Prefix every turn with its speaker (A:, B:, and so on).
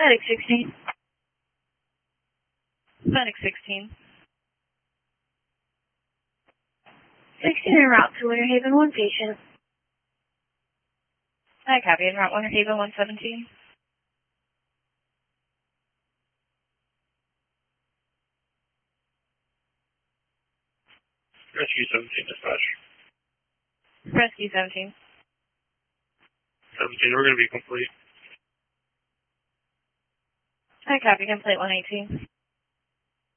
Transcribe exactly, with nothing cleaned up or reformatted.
A: Medic sixteen.
B: Medic sixteen.
A: sixteen en route to Winter Haven, one patient.
B: I copy, en route Winter Haven one seventeen.
C: Rescue seventeen, dispatch.
B: Rescue seventeen.
C: seventeen, we're going to be complete.
B: I copy, complete one eighteen.